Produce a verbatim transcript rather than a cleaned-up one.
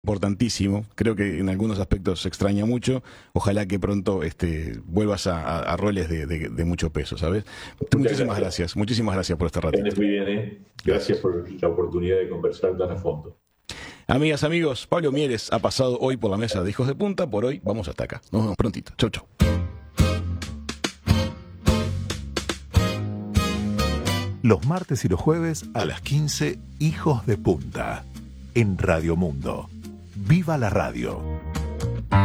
Importantísimo, creo que en algunos aspectos se extraña mucho, ojalá que pronto este, vuelvas a, a, a roles de, de, de mucho peso, ¿sabes? Muchas Muchísimas gracias. gracias, muchísimas gracias por este Que andes ratito. muy bien, ¿eh? Gracias por la oportunidad de conversar tan a fondo. Amigas, amigos, Pablo Mieres ha pasado hoy por la mesa de Hijos de Punta, por hoy vamos hasta acá, nos vemos prontito, chau chau. Los martes y los jueves a las quince, Hijos de Punta, en Radio Mundo. ¡Viva la radio!